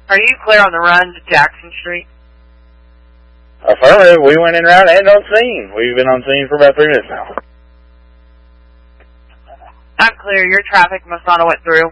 Are you clear on the run to Jackson Street? Affirmative. We went in route and on scene. We've been on scene for about 3 minutes now. I'm clear. Your traffic must not have went through.